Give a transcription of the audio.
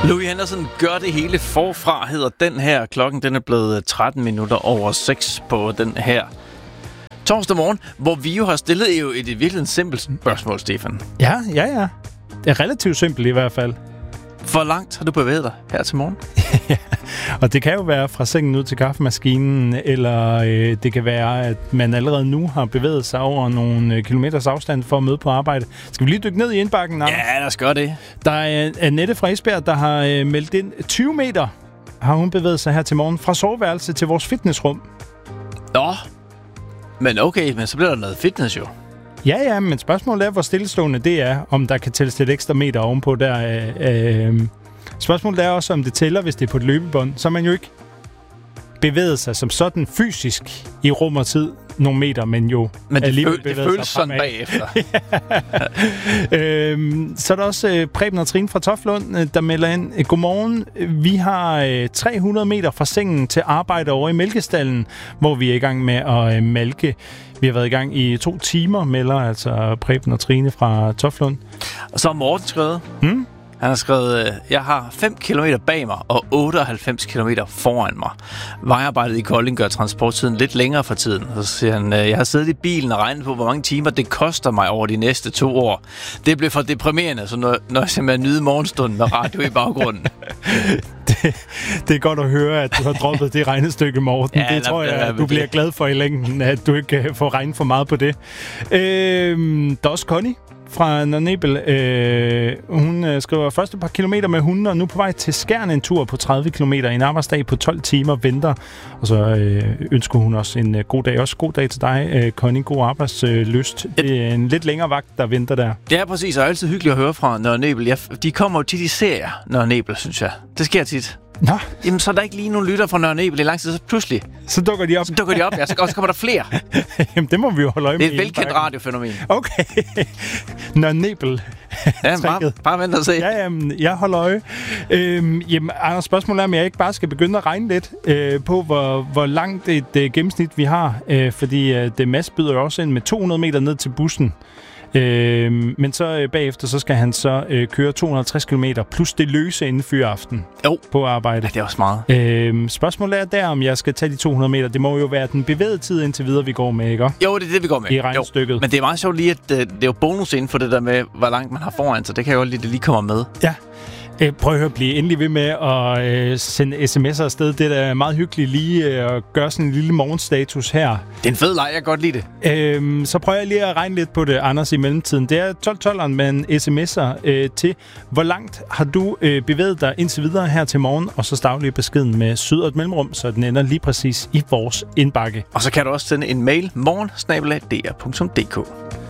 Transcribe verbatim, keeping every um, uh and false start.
Louis Henderson gør det hele forfra, hedder den her. Klokken den er blevet tretten minutter over seks på den her torsdag morgen, hvor vi jo har stillet jo et virkelig simpelt spørgsmål, Stefan. Ja, ja, ja. Det er relativt simpelt i hvert fald. Hvor langt har du bevæget dig her til morgen? Og det kan jo være fra sengen ud til kaffemaskinen, eller øh, det kan være, at man allerede nu har bevæget sig over nogle kilometers afstand for at møde på arbejde. Skal vi lige dykke ned i indbakken, Anders? Ja, lad os gøre det. Der er Annette fra Esbjerg, der har øh, meldt ind tyve meter, har hun bevæget sig her til morgen, fra soveværelse til vores fitnessrum. Nå, men okay, men så bliver der noget fitness jo. Ja, ja, men spørgsmålet er, hvor stillestående det er, om der kan tælles lidt ekstra meter ovenpå der. Øh, øh. Spørgsmålet er også, om det tæller, hvis det er på et løbebånd. Så man jo ikke bevæget sig som sådan fysisk i rum og tid nogle meter, men jo men det, alligevel føl- det føles sådan bagefter. øhm, så er der også øh, Preben og Trine fra Toflund, øh, der melder ind. Godmorgen. Vi har øh, tre hundrede meter fra sengen til arbejde over i mælkestallen, hvor vi er i gang med at øh, mælke. Vi har været i gang i to timer, melder altså Preben og Trine fra Toflund. Og så har Morten skrevet. Hmm? Han har skrevet, jeg har fem kilometer bag mig og otteoghalvfems kilometer foran mig. Vejarbejdet i Kolding gør transporttiden lidt længere for tiden. Så siger han, jeg har siddet i bilen og regnet på, hvor mange timer det koster mig over de næste to år. Det blev for deprimerende, så når, når jeg simpelthen nyder morgenstunden med radio i baggrunden. det, det er godt at høre, at du har droppet det regnestykke, Morten. Ja, det tror jeg, at du bliver det. glad for i længden, at du ikke får regnet for meget på det. Øh, der er også Connie fra Nørrebel. Øh, hun øh, skriver, første par kilometer med hunden, og nu på vej til Skjern, en tur på tredive kilometer. En arbejdsdag på tolv timer venter. Og så øh, ønsker hun også en øh, god dag. Også god dag til dig, øh, Connie. God arbejdslyst. Øh, det er en lidt længere vagt, der venter der. Det er præcis, og det er altid hyggeligt at høre fra Nørrebel. Ja, de kommer jo tit i serier, Nørrebel, synes jeg. Det sker tit. Nå. Jamen, så er der ikke lige nogen lytter fra Nørrebel i lang tid, så pludselig. Så dukker de op. Så dukker de op, ja. Så kommer der flere. Jamen, det må vi jo holde øje med. Det er et velkendt radiofænomen. Okay. Nørrebel. Ja, bare, bare vent og se. Ja, jamen, jeg holder øje. Øhm, jamen, Anders, spørgsmålet er, om jeg ikke bare skal begynde at regne lidt øh, på, hvor, hvor langt et øh, gennemsnit vi har. Øh, fordi øh, det Mads byder jo også ind med to hundrede meter ned til bussen. Øh, men så øh, bagefter, så skal han så øh, køre to hundrede og halvtreds kilometer plus det løse inden fyraften jo. På arbejde. Ja, det er også meget. Øh, spørgsmålet er der, om jeg skal tage de to hundrede meter. Det må jo være den bevægede tid indtil videre, vi går med, ikke? Jo, det er det, vi går med. I regnestykket. Jo. Men det er meget sjovt lige, at øh, det er jo bonus inden for det der med, hvor langt man har foran, så det kan jo godt lide, at det lige kommer med. Ja. Øh, prøv at høre, blive endelig ved med at øh, sende sms'er afsted. Det er da meget hyggeligt lige øh, at gøre sådan en lille morgenstatus her. Det er en fed leg, jeg kan godt lide det. Øh, så prøver jeg lige at regne lidt på det, Anders, i mellemtiden. Det er tolv tolveren med en sms'er øh, til. Hvor langt har du øh, bevæget dig indtil videre her til morgen? Og så stavlige beskeden med syd og et mellemrum, så den ender lige præcis i vores indbakke. Og så kan du også sende en mail morgen snabel-a d r punktum d k.